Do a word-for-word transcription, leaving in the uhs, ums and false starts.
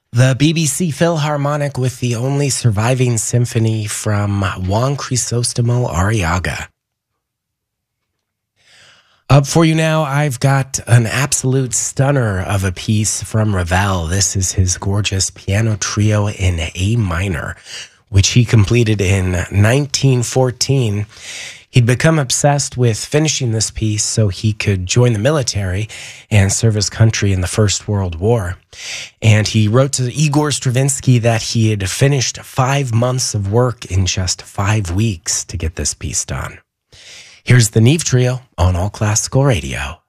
The B B C Philharmonic with the only surviving symphony from Juan Crisostomo Arriaga. Up for you now, I've got an absolute stunner of a piece from Ravel. This is his gorgeous piano trio in A minor, which he completed in nineteen fourteen. He'd become obsessed with finishing this piece so he could join the military and serve his country in the First World War. And he wrote to Igor Stravinsky that he had finished five months of work in just five weeks to get this piece done. Here's the Neve Trio on All Classical Radio.